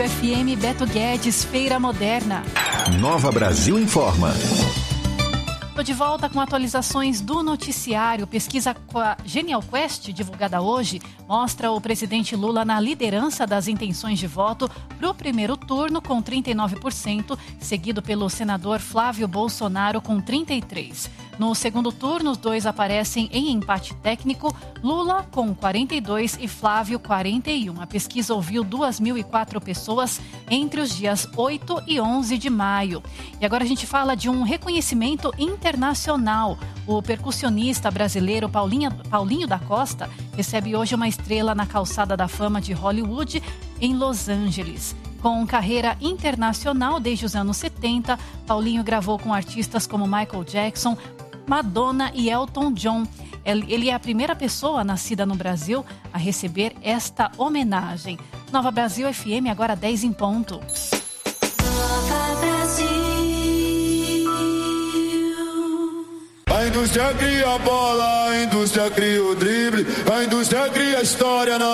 FM Beto Guedes, Feira Moderna. Nova Brasil Informa. Estou de volta com atualizações do noticiário. Pesquisa com a Genial Quest, divulgada hoje, mostra o presidente Lula na liderança das intenções de voto para o primeiro turno, com 39%, seguido pelo senador Flávio Bolsonaro, com 33%. No segundo turno, os dois aparecem em empate técnico, Lula com 42% e Flávio 41%. A pesquisa ouviu 2.004 pessoas entre os dias 8 e 11 de maio. E agora a gente fala de um reconhecimento internacional. O percussionista brasileiro Paulinho da Costa recebe hoje uma estrela na Calçada da Fama de Hollywood, em Los Angeles. Com carreira internacional desde os anos 70, Paulinho gravou com artistas como Michael Jackson, Madonna e Elton John. Ele é a primeira pessoa nascida no Brasil a receber esta homenagem. Nova Brasil FM, agora 10 em ponto. Nova Brasil. A indústria cria a bola, a indústria cria o drible, a indústria cria a história.